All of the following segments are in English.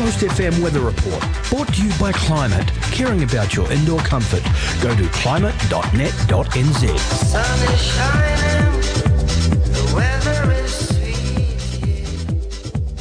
Coast FM Weather Report, brought to you by Climate, caring about your indoor comfort. Go to climate.net.nz. Sun is shining, the weather is sweet.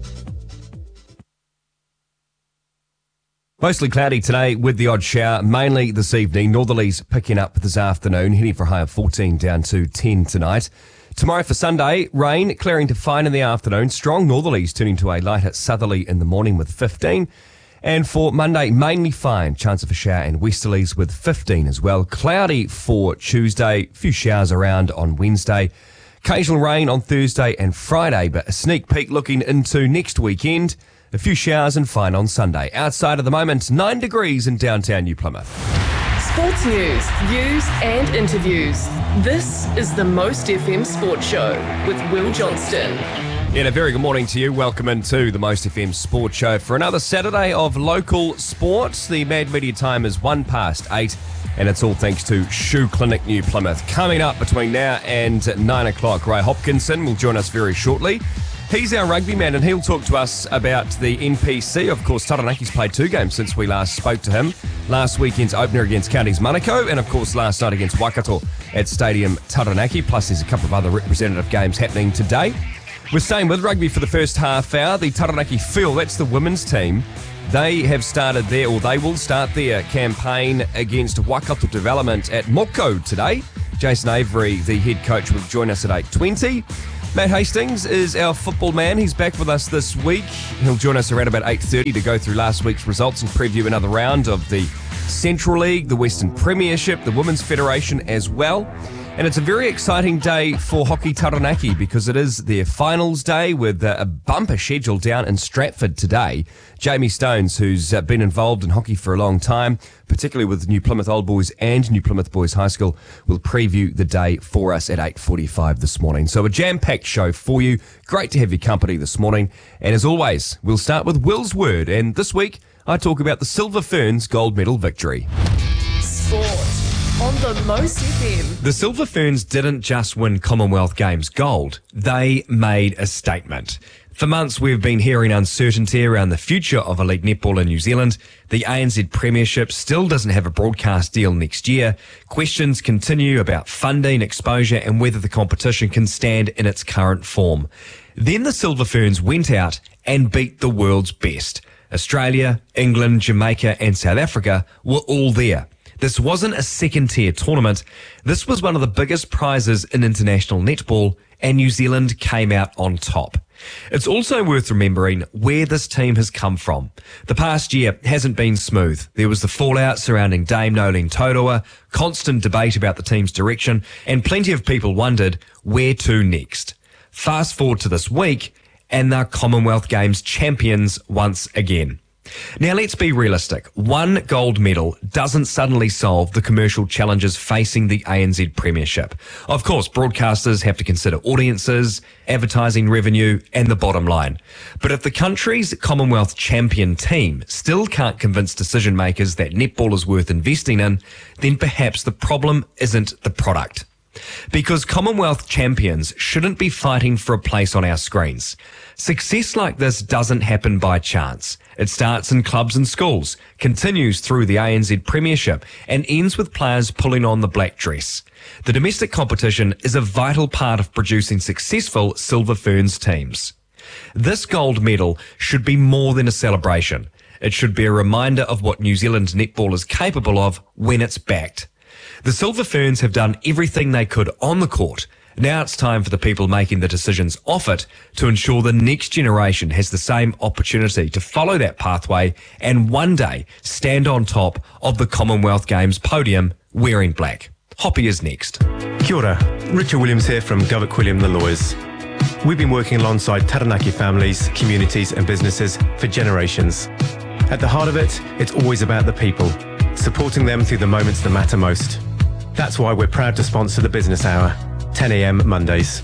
Mostly cloudy today with the odd shower, mainly this evening. Northerlies picking up this afternoon, heading for a high of 14 down to 10 tonight. Tomorrow for Sunday, rain clearing to fine in the afternoon. Strong northerlies turning to a light at southerly in the morning with 15. And for Monday, mainly fine. Chance of a shower and westerlies with 15 as well. Cloudy for Tuesday. Few showers around on Wednesday. Occasional rain on Thursday and Friday, but a sneak peek looking into next weekend. A few showers and fine on Sunday. Outside at the moment, 9 degrees in downtown New Plymouth. Sports news, views and interviews. This is the Most FM Sports Show with Will Johnston. Yeah, a very good morning to you. Welcome into the Most FM Sports Show for another Saturday of local sports. The Mad Media time is 8:01, and it's all thanks to Shoe Clinic New Plymouth. Coming up between now and 9 o'clock, Ray Hopkinson will join us very shortly. He's our rugby man, and he'll talk to us about the NPC. Of course, Taranaki's played 2 games since we last spoke to him. Last weekend's opener against Counties Manukau, and of course last night against Waikato at Stadium Taranaki. Plus there's a couple of other representative games happening today. We're staying with rugby for the first half hour. The Taranaki Phil, that's the women's team. They have started they will start their campaign against Waikato Development at Moko today. Jason Avery, the head coach, will join us at 8:20. Matt Hastings is our football man. He's back with us this week. He'll join us around about 8:30 to go through last week's results and preview another round of the Central League, the Western Premiership, the Women's Federation as well. And it's a very exciting day for Hockey Taranaki because it is their finals day with a bumper schedule down in Stratford today. Jamie Stones, who's been involved in hockey for a long time, particularly with New Plymouth Old Boys and New Plymouth Boys High School, will preview the day for us at 8:45 this morning. So a jam-packed show for you. Great to have your company this morning. And as always, we'll start with Will's Word. And this week, I talk about the Silver Ferns gold medal victory. Sport on the Most FM. The Silver Ferns didn't just win Commonwealth Games gold, they made a statement. For months we've been hearing uncertainty around the future of elite netball in New Zealand. The ANZ Premiership still doesn't have a broadcast deal next year. Questions continue about funding, exposure and whether the competition can stand in its current form. Then the Silver Ferns went out and beat the world's best. Australia, England, Jamaica and South Africa were all there. This wasn't a second-tier tournament. This was one of the biggest prizes in international netball, and New Zealand came out on top. It's also worth remembering where this team has come from. The past year hasn't been smooth. There was the fallout surrounding Dame Nolene Taurua, constant debate about the team's direction, and plenty of people wondered where to next. Fast forward to this week, and they're Commonwealth Games champions once again. Now let's be realistic. One gold medal doesn't suddenly solve the commercial challenges facing the ANZ Premiership. Of course, broadcasters have to consider audiences, advertising revenue and the bottom line. But if the country's Commonwealth champion team still can't convince decision makers that netball is worth investing in, then perhaps the problem isn't the product. Because Commonwealth champions shouldn't be fighting for a place on our screens. Success like this doesn't happen by chance. It starts in clubs and schools, continues through the ANZ Premiership, and ends with players pulling on the black dress. The domestic competition is a vital part of producing successful Silver Ferns teams. This gold medal should be more than a celebration. It should be a reminder of what New Zealand netball is capable of when it's backed. The Silver Ferns have done everything they could on the court. Now it's time for the people making the decisions off it to ensure the next generation has the same opportunity to follow that pathway and one day stand on top of the Commonwealth Games podium wearing black. Hoppy is next. Kia ora, Richard Williams here from Govett Quilliam, the lawyers. We've been working alongside Taranaki families, communities and businesses for generations. At the heart of it, it's always about the people, supporting them through the moments that matter most. That's why we're proud to sponsor the Business Hour, 10 a.m. Mondays.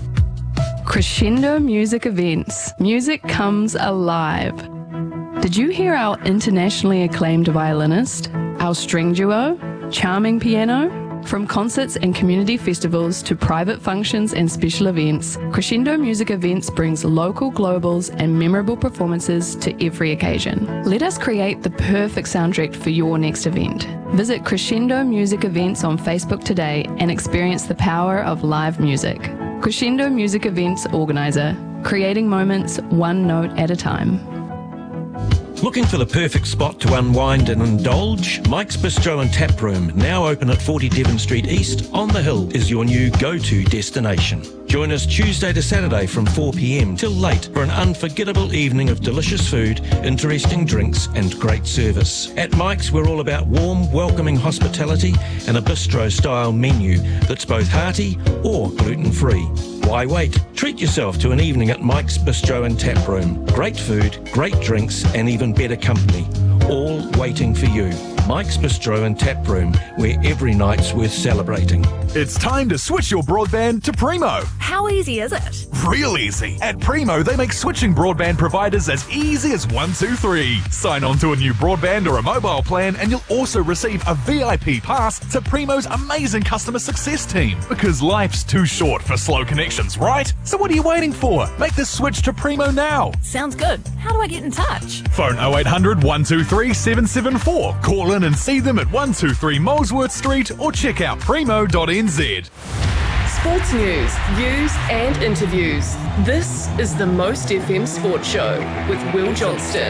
Crescendo Music Events. Music comes alive. Did you hear our internationally acclaimed violinist, our string duo, charming piano, From concerts and community festivals to private functions and special events, Crescendo Music Events brings local globals and memorable performances to every occasion. Let us create the perfect soundtrack for your next event. Visit Crescendo Music Events on Facebook today and experience the power of live music. Crescendo Music Events Organiser, creating moments one note at a time. Looking for the perfect spot to unwind and indulge? Mike's Bistro and Tap Room, now open at 40 Devon Street East on the Hill, is your new go-to destination. Join us Tuesday to Saturday from 4 p.m. till late for an unforgettable evening of delicious food, interesting drinks and great service. At Mike's, we're all about warm, welcoming hospitality and a bistro-style menu that's both hearty or gluten-free. Why wait? Treat yourself to an evening at Mike's Bistro and Tap Room. Great food, great drinks and even better company. All waiting for you. Mike's Bistro and Tap Room, where every night's worth celebrating. It's time to switch your broadband to Primo. How easy is it? Real easy. At Primo, they make switching broadband providers as easy as 1, 2, 3. Sign on to a new broadband or a mobile plan and you'll also receive a VIP pass to Primo's amazing customer success team. Because life's too short for slow connections, right? So what are you waiting for? Make the switch to Primo now. Sounds good. How do I get in touch? Phone 0800 123 774. Call in and see them at 123 Molesworth Street or check out primo.nz. Sports news, views and interviews. This is the Most FM Sports Show with Will Johnston.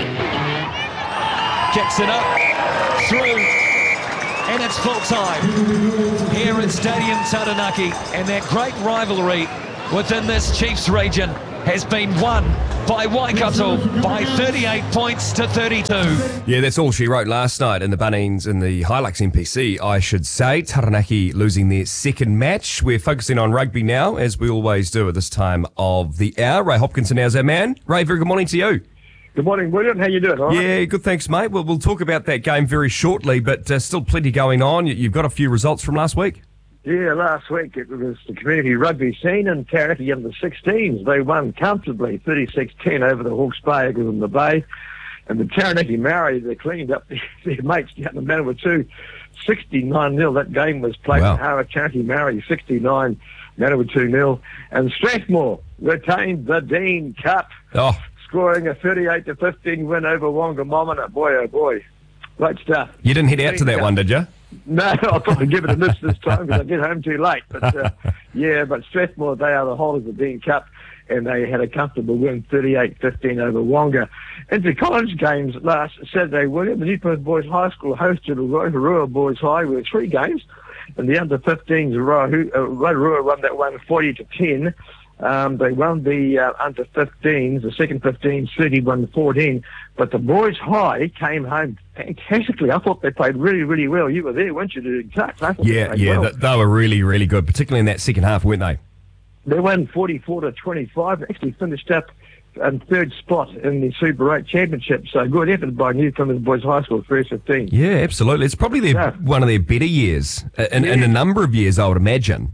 Kicks it up, through, and it's full time here at Stadium Taranaki, and that great rivalry within this Chiefs region has been won by Waikato by 38 points to 32. Yeah, that's all she wrote last night in the Bunnings in the Hilux NPC, I should say. Taranaki losing their second match. We're focusing on rugby now, as we always do at this time of the hour. Ray Hopkinson, how's our man? Ray, very good morning to you. Good morning, William. How you doing? All right? Yeah, good, thanks, mate. Well, we'll talk about that game very shortly, but still plenty going on. You've got a few results from last week. Yeah, last week it was the community rugby scene and Taranaki under 16s. They won comfortably 36-10 over the Hawke's Bay Eagles in the Bay. And the Taranaki Maori, they cleaned up their mates down the Manawatu 69-0. That game was played in Hara. Taranaki Maori 69, Manawatu 0. And Strathmore retained the Dean Cup, scoring a 38-15 win over Wongamomina. Boy, oh boy, great stuff. You didn't head out to that one, did you? No, I'll probably give it a miss this time because I get home too late. But but Strathmore, they are the holders of the Dean Cup, and they had a comfortable win, 38-15 over Wonga. Into college games last Saturday, William, the New Plymouth Boys High School hosted Rotorua Boys High with 3 games, and the under-15s, Rotorua won that one 40-10. They won the under-15s, the second 15s, 31-14, but the boys high came home fantastically. I thought they played really, really well. You were there, weren't you, to touch? Yeah, they were really, really good, particularly in that second half, weren't they? They won 44-25, actually finished up in third spot in the Super 8 Championship, so good effort by New Plymouth Boys High School, first 15. Yeah, absolutely. It's probably one of their better years, in a number of years, I would imagine.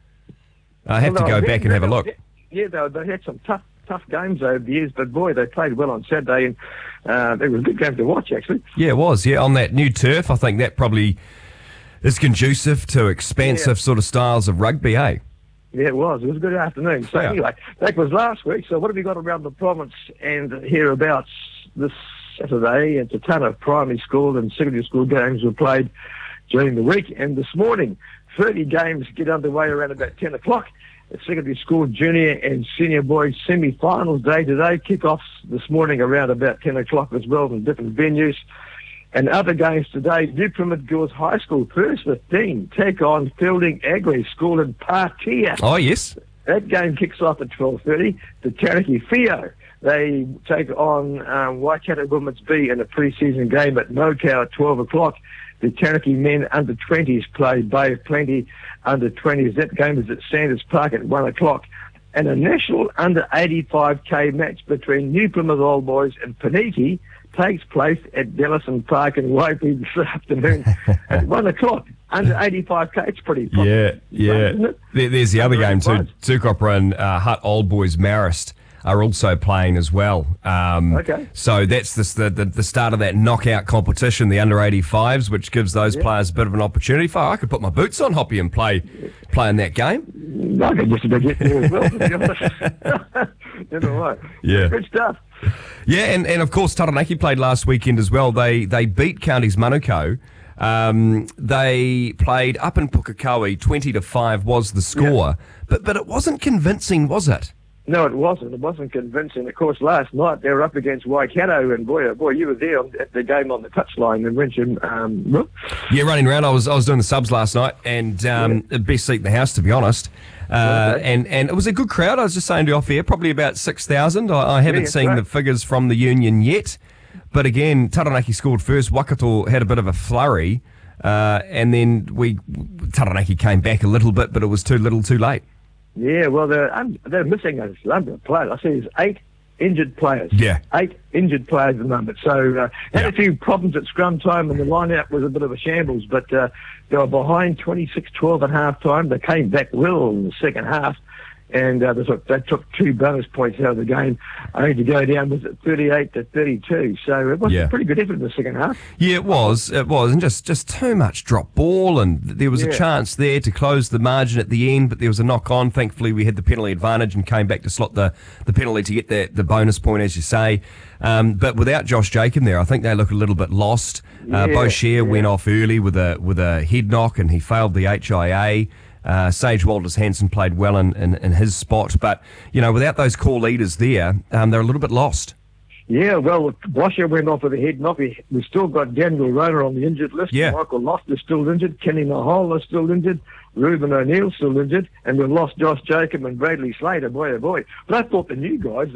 I have to go back and have a look. Yeah, they had some tough games over the years, but boy, they played well on Saturday, and it was a good game to watch, actually. Yeah, it was. Yeah, on that new turf, I think that probably is conducive to expansive sort of styles of rugby, eh? Yeah, it was. It was a good afternoon. So anyway, that was last week. So what have we got around the province and hereabouts this Saturday? It's a ton of primary school and secondary school games were played during the week, and this morning 30 games get underway around about 10 o'clock. The secondary school, junior and senior boys semi-finals day today. Kick-offs this morning around about 10 o'clock as well in different venues. And other games today, New Plymouth Girls High School, first 15, take on Fielding Agri School in Patea. Oh, yes. That game kicks off at 12:30. The Taranaki Fio, they take on Waikato Women's B in a pre-season game at Mokau at 12 o'clock. The Taranaki men under-20s play Bay of Plenty under-20s. That game is at Sanders Park at 1 o'clock. And a national under-85K match between New Plymouth Old Boys and Paniki takes place at Dellison Park in Waipi this afternoon at 1 o'clock. Under 85K, it's pretty popular. Yeah. There's the other game too. Tukopra and Hutt Old Boys Marist are also playing as well. Okay. So that's the start of that knockout competition, the under 85s, which gives those players a bit of an opportunity. I could put my boots on, Hoppy, and play in that game. I could just about get there as well, to be honest. Never mind. Yeah. Good stuff. Yeah, and of course Taranaki played last weekend as well. They beat Counties Manukau. They played up in Pukekohe, 20-5 was the score, but it wasn't convincing, was it? No, it wasn't. It wasn't convincing. Of course, last night they were up against Waikato, and boy, oh boy, you were there at the game on the touchline, and weren't you? Yeah, running around. I was doing the subs last night, and the best seat in the house, to be honest. And it was a good crowd. I was just saying to you off air, probably about 6,000. I haven't seen the figures from the Union yet. But again, Taranaki scored first. Waikato had a bit of a flurry, and then Taranaki came back a little bit, but it was too little, too late. Yeah, well, they're missing a number of players. I see there's 8 injured players. Yeah. 8 injured players at the moment. So had a few problems at scrum time, and the line-out was a bit of a shambles, but they were behind 26-12 at half-time. They came back well in the second half, and they took 2 bonus points out of the game, only to go down, was it 38-32. So it was a pretty good effort in the second half. Yeah, it was, and just too much drop ball, and there was a chance there to close the margin at the end, but there was a knock-on. Thankfully, we had the penalty advantage and came back to slot the penalty to get the bonus point, as you say. But without Josh Jacob there, I think they look a little bit lost. Boshier went off early with a head knock, and he failed the HIA. Sage Walters-Hansen played well in his spot, but without those core leaders there, they're a little bit lost. Yeah, well, Boshier went off with a head knock. We still got Daniel Rona on the injured list. Yeah. Michael Loft is still injured. Kenny Mahola is still injured. Ruben O'Neill still injured, and we've lost Josh Jacob and Bradley Slater. Boy, oh boy! But I thought the new guys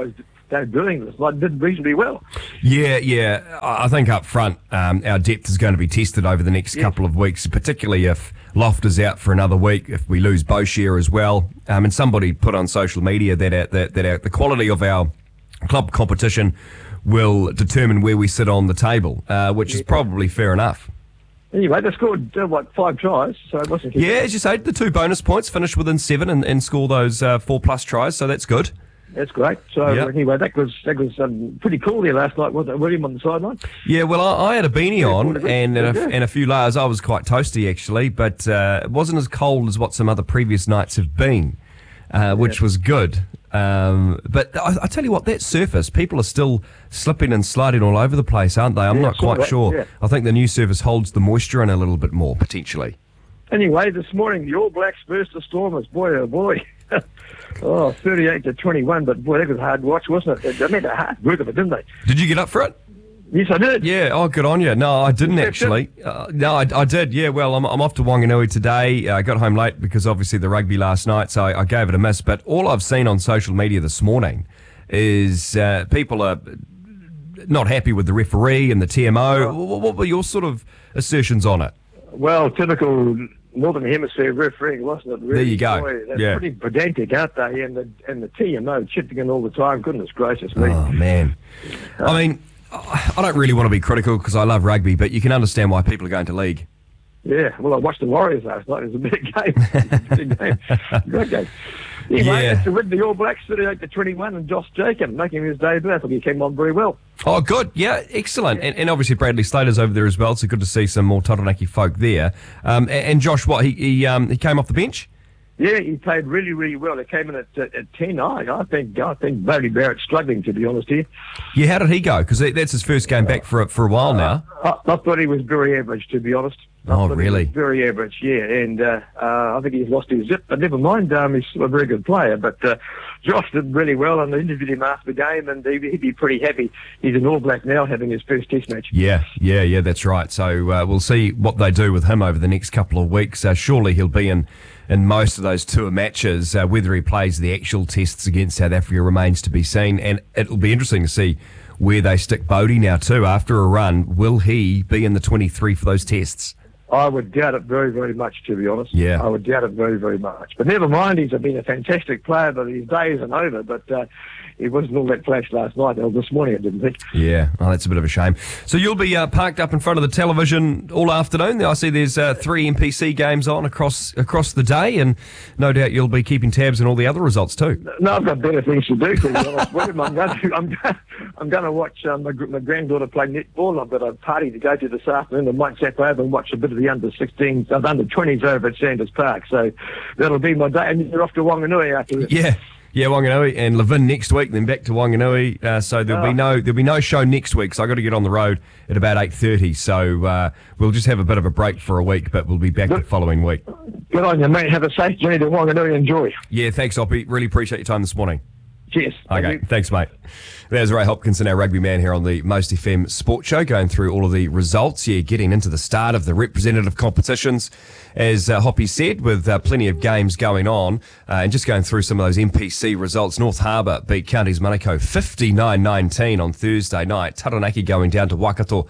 doing this did reasonably well. Yeah. I think up front, our depth is going to be tested over the next couple of weeks, particularly if Loft is out for another week, if we lose Boshier as well. And somebody put on social media that the quality of our club competition will determine where we sit on the table, which is probably fair enough. Anyway, they scored, 5 tries, so it wasn't... Yeah, as you say, the 2 bonus points, finished within 7 and score those 4+ tries, so that's good. That's great. So anyway, that was pretty cool there last night, wasn't it, William, on the sideline? Yeah, well, I had a beanie on and a few layers. I was quite toasty, actually, but it wasn't as cold as what some other previous nights have been, which was good. But I tell you what, that surface, people are still slipping and sliding all over the place, aren't they? I'm not quite sure. Yeah. I think the new surface holds the moisture in a little bit more, potentially. Anyway, this morning, the All Blacks versus the Stormers. Boy, oh boy. 38-21, but boy, that was a hard watch, wasn't it? They made a hard work of it, didn't they? Did you get up for it? Yes, I did. Yeah, good on you. No, I didn't actually. No, I did. Yeah, well, I'm off to Wanganui today. I got home late because obviously the rugby last night, so I gave it a miss. But all I've seen on social media this morning is people are not happy with the referee and the TMO. What were your sort of assertions on it? Well, typical Northern Hemisphere refereeing, wasn't it? Really? There you go. Boy, they're pretty pedantic, aren't they? And the TMO chipping in all the time. Goodness gracious me. Oh, man. I mean, I don't really want to be critical because I love rugby, but you can understand why people are going to league. Yeah, well, I watched the Warriors last night. It was a big game. Great game. Anyway, it's to win the All Blacks 38-21, and Josh Jacob making his debut. I thought he came on very well. Oh, good. Yeah, excellent. And obviously Bradley Slater's over there as well, so good to see some more Taranaki folk there. And Josh, what, he came off the bench? Yeah, he played really, really well. He came in at 10. I think Bodie Barrett's struggling, to be honest here. Yeah, how did he go? Because that's his first game back for a while now. I thought he was very average, to be honest. Oh, really? Very average, yeah. And I think he's lost his zip, but never mind. He's still a very good player. But Josh did really well, and I interviewed him after the game, and he'd be pretty happy. He's an All Black now, having his first Test match. Yeah, that's right. So we'll see what they do with him over the next couple of weeks. Surely he'll be in most of those tour matches. Whether he plays the actual tests against South Africa remains to be seen, and it'll be interesting to see where they stick Bodie now too. After a run, will he be in the 23 for those tests? I would doubt it very, very much, to be honest. Yeah. I would doubt it very, very much. But never mind, he's been a fantastic player, but his days are over. But he wasn't all that flash last night, or this morning, I didn't think. Yeah, oh, that's a bit of a shame. So you'll be parked up in front of the television all afternoon. I see there's 3 NPC games on across the day, and no doubt you'll be keeping tabs on all the other results too. No, I've got better things to do, to be honest with him. I'm going to watch my granddaughter play netball. I've got a party to go to this afternoon. I might zap over and watch a bit of the under-16s, under 20s over at Sanders Park. So that'll be my day. And you're off to Wanganui after this. Yeah, Wanganui and Levin next week, then back to Wanganui. So there'll be no show next week. So I got to get on the road at about 8:30. So we'll just have a bit of a break for a week, but we'll be back the following week. Good on you, mate. Have a safe journey to Wanganui. Enjoy. Yeah, thanks, Oppie. Really appreciate your time this morning. Cheers. Okay, thanks, mate. There's Ray Hopkinson, our rugby man here on the Most FM Sports Show, going through all of the results. Yeah, getting into the start of the representative competitions, as Hoppy said, with plenty of games going on. And just going through some of those NPC results. North Harbour beat Counties Manukau 59-19 on Thursday night. Taranaki going down to Waikato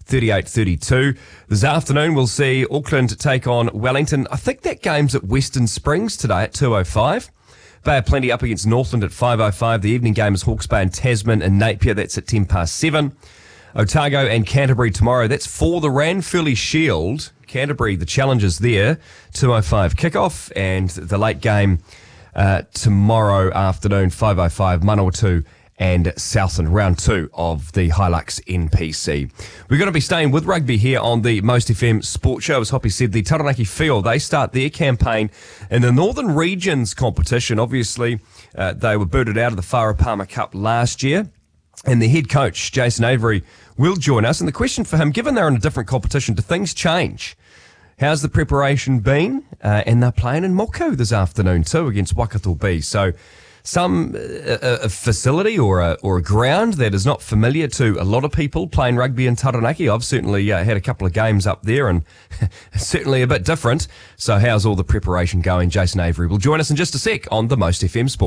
38-32. This afternoon we'll see Auckland take on Wellington. I think that game's at Western Springs today at 2:05. Bay of Plenty up against Northland at 5:05. The evening game is Hawke's Bay and Tasman and Napier. That's at 7:10. Otago and Canterbury tomorrow. That's for the Ranfurly Shield. Canterbury, the challengers there. 2:05 kickoff, and the late game tomorrow afternoon, 5:05, Manawatu and Southland, round 2 of the Hilux NPC. We're going to be staying with rugby here on the Most FM Sports Show. As Hoppy said, the Taranaki Field, they start their campaign in the Northern Regions competition. Obviously, they were booted out of the Farah Palmer Cup last year. And the head coach, Jason Avery, will join us. And the question for him, given they're in a different competition, do things change? How's the preparation been? And they're playing in Moku this afternoon too against Waikato B. So some a facility or a ground that is not familiar to a lot of people playing rugby in Taranaki. I've certainly had a couple of games up there, and certainly a bit different. So how's all the preparation going? Jason Avery will join us in just a sec on the Most FM Sports.